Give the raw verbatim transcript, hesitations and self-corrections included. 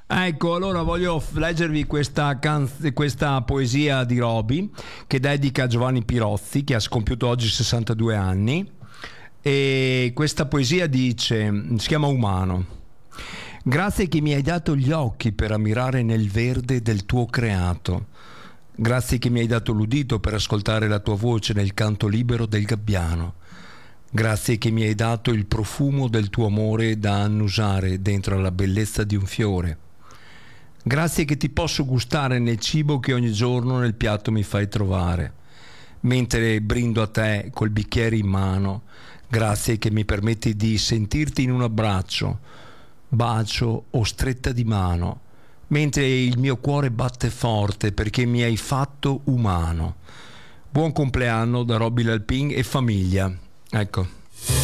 Ecco, allora voglio f- leggervi questa, canz- questa poesia di Roby che dedica a Giovanni Pirozzi, che ha scompiuto oggi sessantadue anni. E questa poesia dice, si chiama Umano. Grazie che mi hai dato gli occhi per ammirare nel verde del tuo creato. Grazie che mi hai dato l'udito per ascoltare la tua voce nel canto libero del gabbiano. Grazie che mi hai dato il profumo del tuo amore da annusare dentro la bellezza di un fiore. Grazie che ti posso gustare nel cibo che ogni giorno nel piatto mi fai trovare. Mentre brindo a te col bicchiere in mano, grazie che mi permetti di sentirti in un abbraccio, bacio o stretta di mano, mentre il mio cuore batte forte perché mi hai fatto umano. Buon compleanno da Roby Lalpin e famiglia. Ecco.